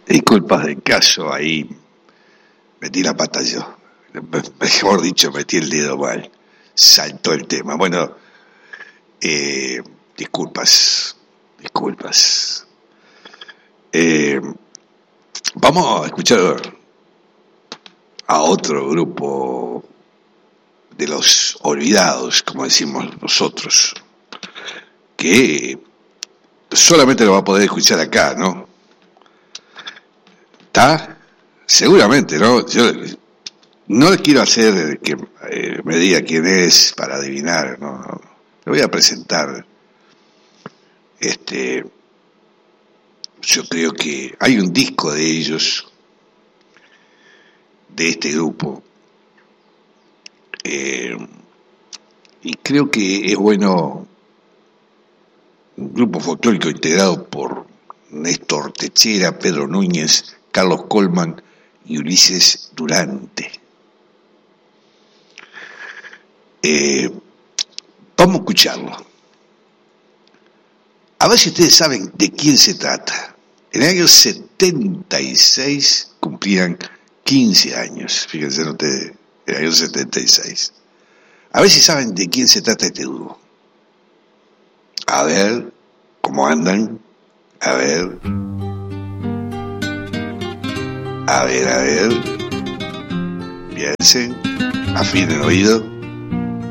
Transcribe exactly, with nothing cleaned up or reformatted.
Disculpas del caso, ahí metí la pata yo. Mejor dicho, metí el dedo mal. Saltó el tema. Bueno, eh, disculpas, disculpas. Eh, vamos a escuchar a otro grupo de los olvidados, como decimos nosotros, que solamente lo va a poder escuchar acá, ¿no? ¿Está? Seguramente, ¿no? Yo no quiero hacer que eh, me diga quién es para adivinar, ¿no? Le voy a presentar. Este, yo creo que hay un disco de ellos, de este grupo, eh, y creo que es bueno, un grupo folclórico integrado por Néstor Techera, Pedro Núñez, Carlos Colman y Ulises Durante. Eh, vamos a escucharlo. A ver si ustedes saben de quién se trata. En el año setenta y seis cumplían quince años. Fíjense ustedes, en el año setenta y seis. A ver si saben de quién se trata este dúo. A ver cómo andan. A ver. A ver, a ver. Piensen. Afinen el oído.